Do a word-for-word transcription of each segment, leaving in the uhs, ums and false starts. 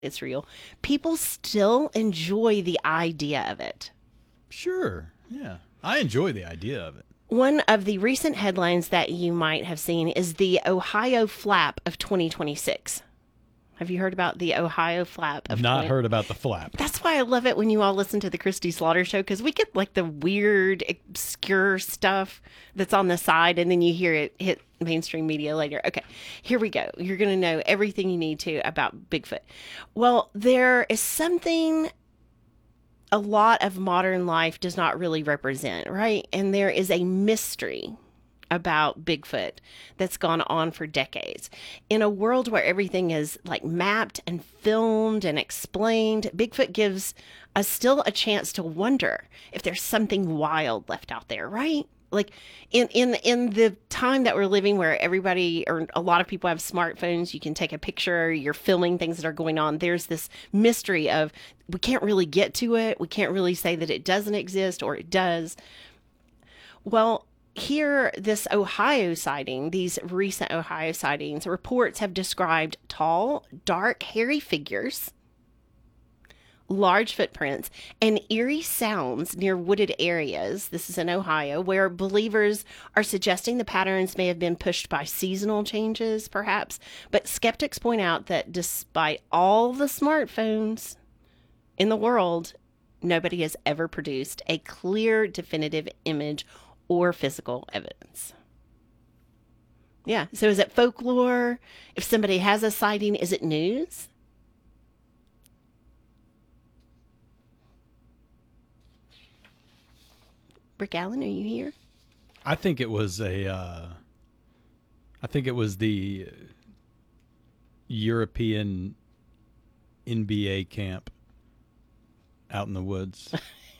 it's real, people still enjoy the idea of it. Sure. Yeah. I enjoy the idea of it. One of the recent headlines that you might have seen is the Ohio Flap of twenty twenty-six. Have you heard about the Ohio Flap of Not 20 heard about the flap. That's why I love it when you all listen to the Christy Slaughter Show, because we get like the weird, obscure stuff that's on the side, and then you hear it hit mainstream media later. Okay, here we go. You're going to know everything you need to about Bigfoot. Well, there is something a lot of modern life does not really represent, right? And there is a mystery about Bigfoot that's gone on for decades. In a world where everything is like mapped and filmed and explained, Bigfoot gives us still a chance to wonder if there's something wild left out there, right? Like in, in, in the time that we're living where everybody or a lot of people have smartphones, you can take a picture, you're filming things that are going on. There's this mystery of we can't really get to it. We can't really say that it doesn't exist or it does. Well, here, this Ohio sighting, these recent Ohio sightings, reports have described tall, dark, hairy figures, large footprints, and eerie sounds near wooded areas. This is in Ohio, where believers are suggesting the patterns may have been pushed by seasonal changes, perhaps. But skeptics point out that despite all the smartphones in the world, nobody has ever produced a clear, definitive image or physical evidence. Yeah. So is it folklore? If somebody has a sighting, is it news? Rick Allen, are you here? I think it was a, uh, I think it was the European N B A camp out in the woods.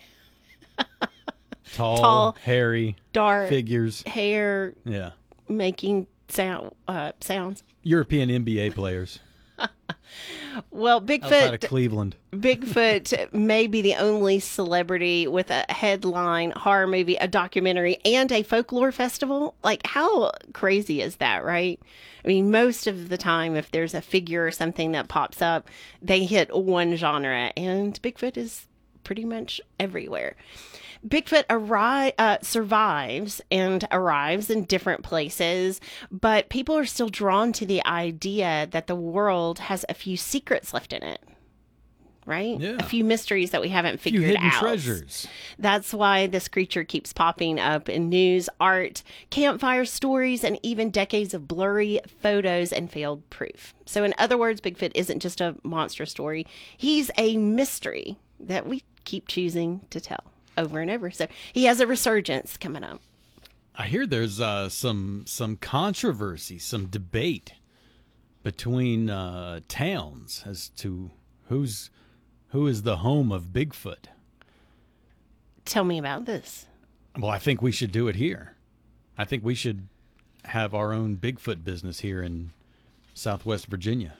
Tall, Tall, hairy, dark figures. Hair. Yeah. Making sound uh, sounds. European N B A players. Well, Outside of Bigfoot. Cleveland. Bigfoot may be the only celebrity with a headline horror movie, a documentary, and a folklore festival. Like, how crazy is that, right? I mean, most of the time, if there's a figure or something that pops up, they hit one genre, and Bigfoot is pretty much everywhere. Bigfoot arri- uh, survives and arrives in different places, but people are still drawn to the idea that the world has a few secrets left in it, right? Yeah. A few mysteries that we haven't A few figured hidden out. treasures. That's why this creature keeps popping up in news, art, campfire stories, and even decades of blurry photos and failed proof. So in other words, Bigfoot isn't just a monster story. He's a mystery that we keep choosing to tell over and over. So he has a resurgence coming up. I hear there's uh, some some controversy, some debate between uh, towns as to who's who is the home of Bigfoot. Tell me about this. Well, I think we should do it here. I think we should have our own Bigfoot business here in Southwest Virginia.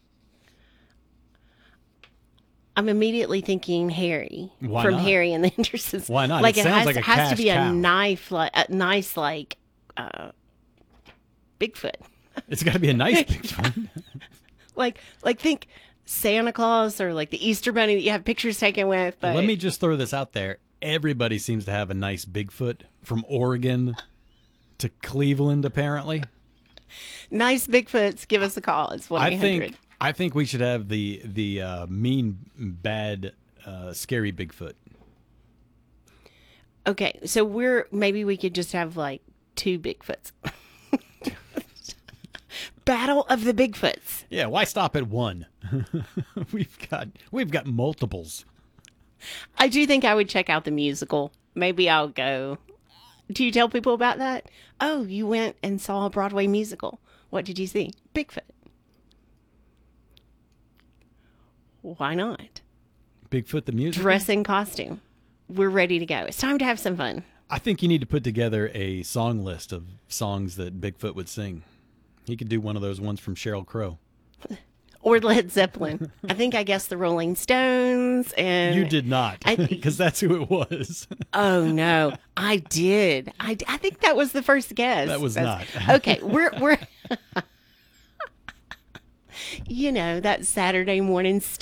I'm immediately thinking Harry Why from not? Harry and the Hendersons. Why not? Like It it, sounds has, like a has to cash be a cow. knife, like a nice like uh, Bigfoot. It's got to be a nice Bigfoot. Like like think Santa Claus or like the Easter Bunny that you have pictures taken with. But Let me just throw this out there. Everybody seems to have a nice Bigfoot from Oregon to Cleveland, apparently. nice Bigfoots, give us a call. It's one I eight hundred. think I think we should have the the uh, mean, bad, uh, scary Bigfoot. Okay, so we're maybe we could just have like two Bigfoots. Battle of the Bigfoots. Yeah, why stop at one? we've got we've got multiples. I do think I would check out the musical. Maybe I'll go. Do you tell people about that? Oh, you went and saw a Broadway musical. What did you see? Bigfoot. Why not? Bigfoot the music. Dress in costume. We're ready to go. It's time to have some fun. I think you need to put together a song list of songs that Bigfoot would sing. He could do one of those ones from Sheryl Crow. Or Led Zeppelin. I think I guessed the Rolling Stones and You did not, I- because that's who it was. Oh no, I did. I, I think that was the first guess. That was That's- not. Okay, we're we're You know, that Saturday morning